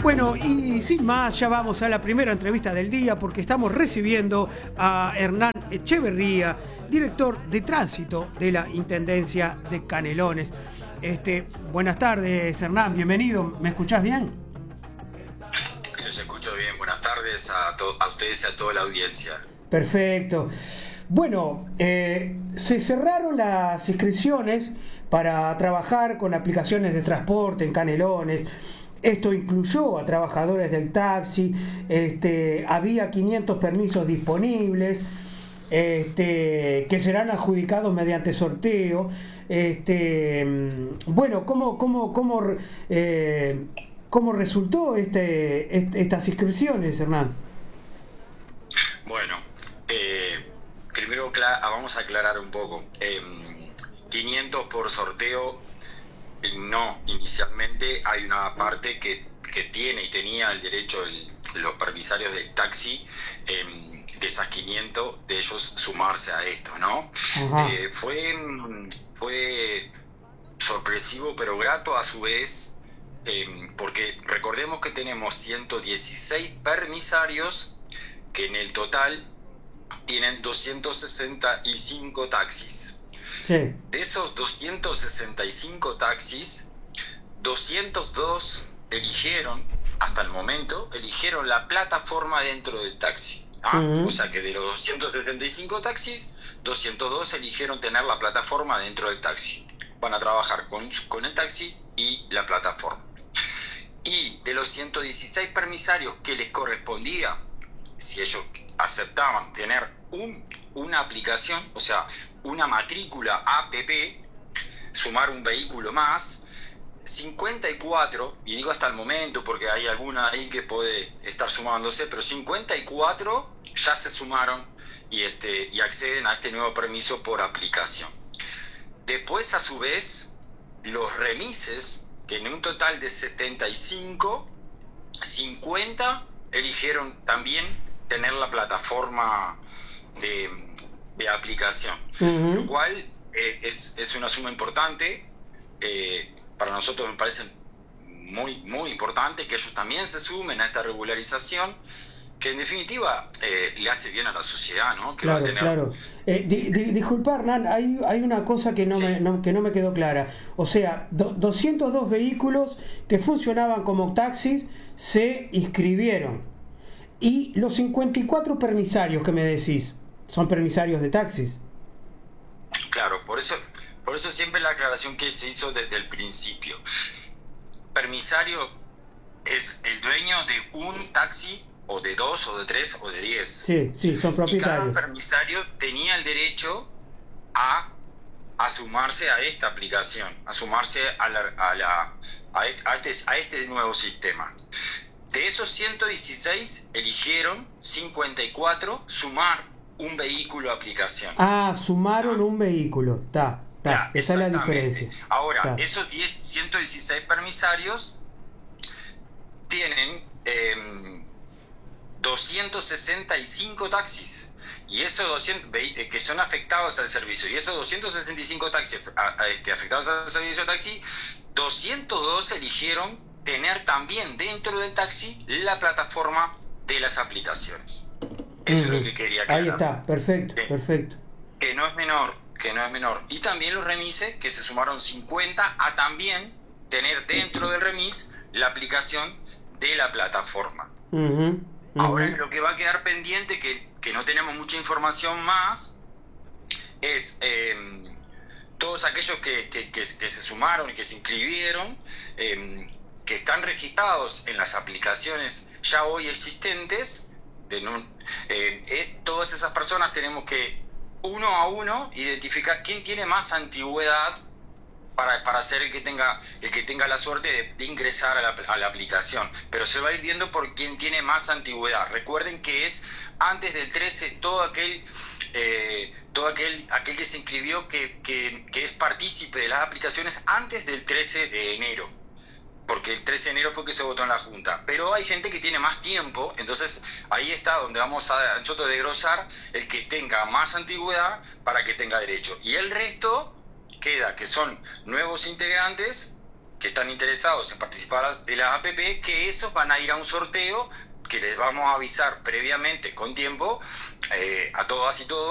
Bueno, y sin más, ya vamos a la primera entrevista del día porque estamos recibiendo a Hernán Echeverría, director de tránsito de la Intendencia de Canelones. Buenas tardes, Hernán, bienvenido. ¿Me escuchás bien? Les escucho bien. Buenas tardes a ustedes y a toda la audiencia. Perfecto. Bueno, se cerraron las inscripciones para trabajar con aplicaciones de transporte en Canelones. Esto incluyó a trabajadores del taxi, había 500 permisos disponibles, que serán adjudicados mediante sorteo. Bueno, ¿cómo resultó estas inscripciones, Hernán? Bueno, primero vamos a aclarar un poco. 500 por sorteo. No, inicialmente hay una parte que tiene y tenía el derecho los permisarios del taxi, de esas 500, de ellos sumarse a esto, ¿no? Fue sorpresivo pero grato a su vez, porque recordemos que tenemos 116 permisarios que en el total tienen 265 taxis. Sí. De esos 265 taxis, 202 hasta el momento, eligieron la plataforma dentro del taxi. O sea que de los 265 taxis, 202 eligieron tener la plataforma dentro del taxi. Van a trabajar con el taxi y la plataforma. Y de los 116 permisarios que les correspondía, si ellos aceptaban tener una aplicación, o sea, una matrícula APP, sumar un vehículo más, 54, y digo hasta el momento porque hay alguna ahí que puede estar sumándose, pero 54 ya se sumaron y acceden a este nuevo permiso por aplicación. Después, a su vez, los remises, que en un total de 75, 50 eligieron también tener la plataforma de aplicación, lo cual es una suma importante. Para nosotros me parece muy, muy importante que ellos también se sumen a esta regularización, que en definitiva le hace bien a la sociedad, ¿no? Que claro, va a tener... Claro. Disculpa, Hernán, hay una cosa que no me quedó clara. O sea, 202 vehículos que funcionaban como taxis se inscribieron. Y los 54 permisarios que me decís, ¿son permisarios de taxis? Claro, por eso siempre la aclaración que se hizo desde el principio. Permisario es el dueño de un taxi, o de 2, o de 3, o de 10. Sí, son propietarios. Y cada permisario tenía el derecho a sumarse a esta aplicación, a sumarse a este nuevo sistema. De esos 116 eligieron 54 sumar un vehículo a aplicación. Sumaron un vehículo. Esa es la diferencia. Ahora, esos 116 permisarios tienen 265 taxis. Y esos 200 que son afectados al servicio. Y esos 265 taxis afectados al servicio de taxi, 202 eligieron tener también dentro del taxi la plataforma de las aplicaciones. Eso es lo que quería aclarar. Ahí está, perfecto. Que no es menor. Y también los remises, que se sumaron 50 a también tener dentro del remis la aplicación de la plataforma. Ahora lo que va a quedar pendiente, que no tenemos mucha información más, es todos aquellos que se sumaron y que se inscribieron, que están registrados en las aplicaciones ya hoy existentes. Todas esas personas tenemos que uno a uno identificar quién tiene más antigüedad para ser el que tenga la suerte de ingresar a la aplicación, pero se va a ir viendo por quién tiene más antigüedad. Recuerden que es antes del 13 todo aquel que se inscribió que es partícipe de las aplicaciones antes del 13 de enero. Porque el 13 de enero fue que se votó en la Junta. Pero hay gente que tiene más tiempo, entonces ahí está donde vamos a nosotros desglosar el que tenga más antigüedad para que tenga derecho. Y el resto queda, que son nuevos integrantes, que están interesados en participar de las APP, que esos van a ir a un sorteo que les vamos a avisar previamente con tiempo a todas y todos.